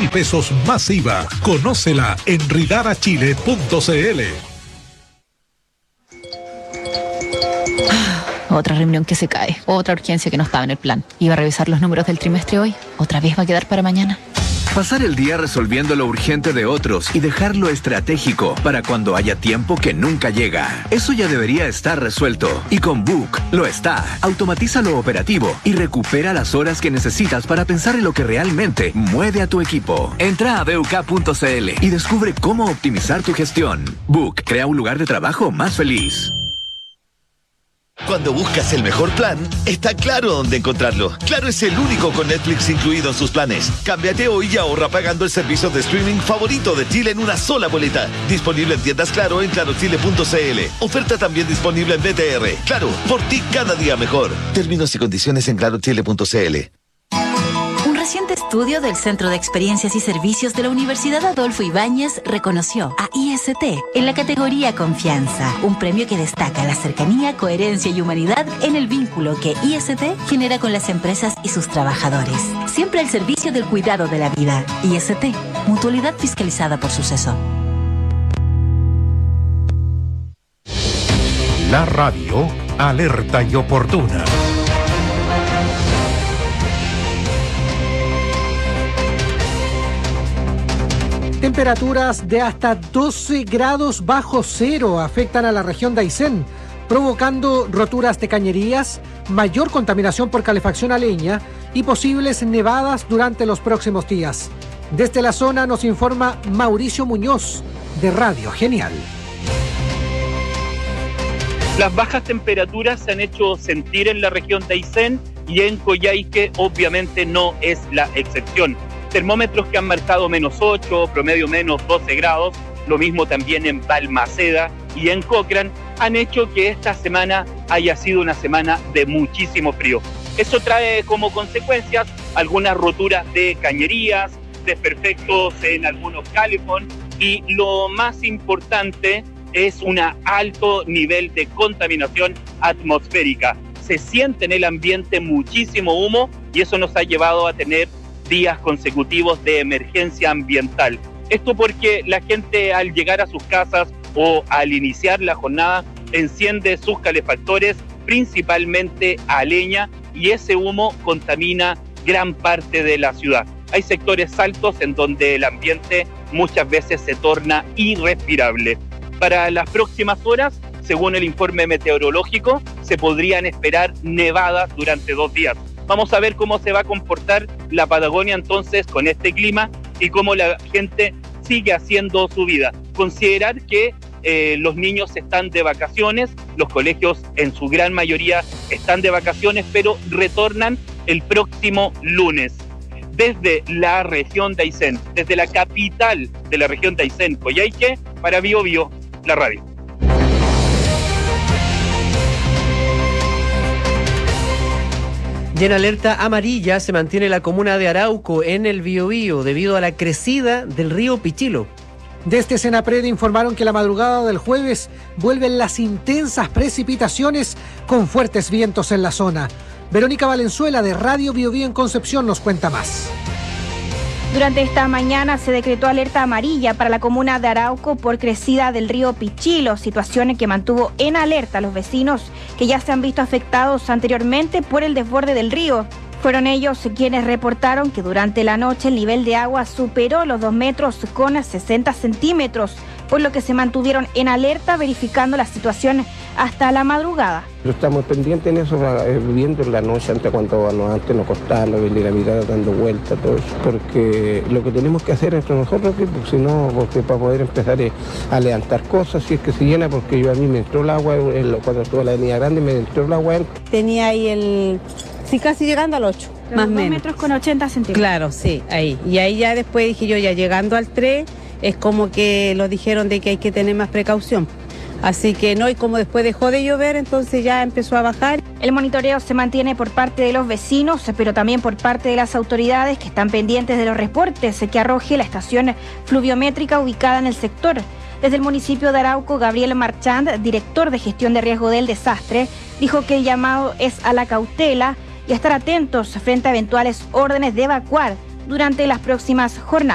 pesos más IVA. Conócela en ridarachile.cl. Otra reunión que se cae, otra urgencia que no estaba en el plan. Iba a revisar los números del trimestre hoy, otra vez va a quedar para mañana. Pasar el día resolviendo lo urgente de otros y dejar lo estratégico para cuando haya tiempo que nunca llega. Eso ya debería estar resuelto. Y con Book lo está. Automatiza lo operativo y recupera las horas que necesitas para pensar en lo que realmente mueve a tu equipo. Entra a BUK.cl y descubre cómo optimizar tu gestión. Book crea un lugar de trabajo más feliz. Cuando buscas el mejor plan, está Claro dónde encontrarlo. Claro es el único con Netflix incluido en sus planes. Cámbiate hoy y ahorra pagando el servicio de streaming favorito de Chile en una sola boleta. Disponible en tiendas Claro en clarochile.cl. Oferta también disponible en BTR. Claro, por ti cada día mejor. Términos y condiciones en clarochile.cl. Un reciente estudio del Centro de Experiencias y Servicios de la Universidad Adolfo Ibáñez reconoció a IST en la categoría Confianza, un premio que destaca la cercanía, coherencia y humanidad en el vínculo que IST genera con las empresas y sus trabajadores. Siempre al servicio del cuidado de la vida. IST, mutualidad fiscalizada por Suceso. La radio, alerta y oportuna. Temperaturas de hasta 12 grados bajo cero afectan a la región de Aysén, provocando roturas de cañerías, mayor contaminación por calefacción a leña y posibles nevadas durante los próximos días. Desde la zona nos informa Mauricio Muñoz, de Radio Genial. Las bajas temperaturas se han hecho sentir en la región de Aysén y en Coyhaique obviamente no es la excepción. Termómetros que han marcado -8, promedio -12 grados, lo mismo también en Balmaceda y en Cochrane, han hecho que esta semana haya sido una semana de muchísimo frío. Eso trae como consecuencias algunas roturas de cañerías, desperfectos en algunos calefón y lo más importante es un alto nivel de contaminación atmosférica. Se siente en el ambiente muchísimo humo y eso nos ha llevado a tener días consecutivos de emergencia ambiental. Esto porque la gente al llegar a sus casas o al iniciar la jornada enciende sus calefactores principalmente a leña y ese humo contamina gran parte de la ciudad. Hay sectores altos en donde el ambiente muchas veces se torna irrespirable. Para las próximas horas, según el informe meteorológico, se podrían esperar nevadas durante 2 días. Vamos a ver cómo se va a comportar la Patagonia entonces con este clima y cómo la gente sigue haciendo su vida. Considerar que los niños están de vacaciones, los colegios en su gran mayoría están de vacaciones, pero retornan el próximo lunes. Desde la región de Aysén, desde la capital de la región de Aysén, Coyhaique, para Bio Bio, la radio. Y en alerta amarilla se mantiene la comuna de Arauco en el Biobío debido a la crecida del río Pichilo. Desde Senapred informaron que la madrugada del jueves vuelven las intensas precipitaciones con fuertes vientos en la zona. Verónica Valenzuela de Radio Bio Bio en Concepción nos cuenta más. Durante esta mañana se decretó alerta amarilla para la comuna de Arauco por crecida del río Pichilo, situación que mantuvo en alerta a los vecinos que ya se han visto afectados anteriormente por el desborde del río. Fueron ellos quienes reportaron que durante la noche el nivel de agua superó los 2 metros con 60 centímetros, por lo que se mantuvieron en alerta verificando la situación hasta la madrugada. Estamos pendientes en eso, viviendo en la noche antes nos costaba venir a mirar dando vueltas, todo eso, porque lo que tenemos que hacer entre nosotros, si no, porque para poder empezar a levantar cosas, si es que se llena, porque a mí me entró el agua, cuando estuve en la avenida grande me entró el agua. Tenía ahí sí, casi llegando al 8, más o menos. 2 metros con 80 centímetros. Claro, sí, ahí. Y ahí ya después dije yo, ya llegando al 3, es como que lo dijeron de que hay que tener más precaución. Así que no, y como después dejó de llover, entonces ya empezó a bajar. El monitoreo se mantiene por parte de los vecinos, pero también por parte de las autoridades que están pendientes de los reportes que arroje la estación fluviométrica ubicada en el sector. Desde el municipio de Arauco, Gabriel Marchand, director de gestión de riesgo del desastre, dijo que el llamado es a la cautela y a estar atentos frente a eventuales órdenes de evacuar durante las próximas jornadas.